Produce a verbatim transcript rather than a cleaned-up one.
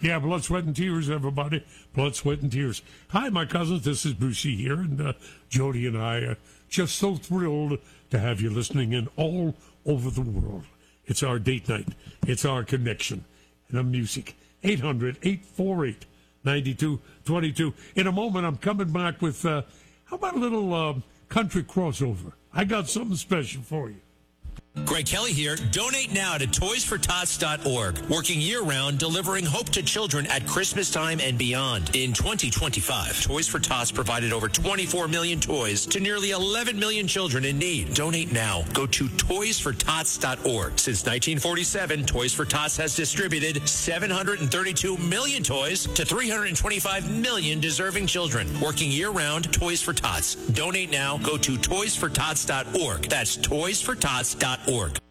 Yeah, blood, sweat, and tears, everybody. Blood, sweat, and tears. Hi, my cousins. This is Brucey here, and uh, Jody and I are just so thrilled to have you listening in all over the world. It's our date night. It's our connection. And our music. eight hundred, eight four eight, nine two two two. In a moment, I'm coming back with, uh, how about a little uh, country crossover? I got something special for you. Greg Kelly here. Donate now to toys for tots dot org. Working year-round, delivering hope to children at Christmas time and beyond. In twenty twenty-five, Toys for Tots provided over twenty-four million toys to nearly eleven million children in need. Donate now. Go to toys for tots dot org. Since nineteen forty-seven, Toys for Tots has distributed seven hundred thirty-two million toys to three hundred twenty-five million deserving children. Working year-round, Toys for Tots. Donate now. Go to toys for tots dot org. That's toys for tots dot org.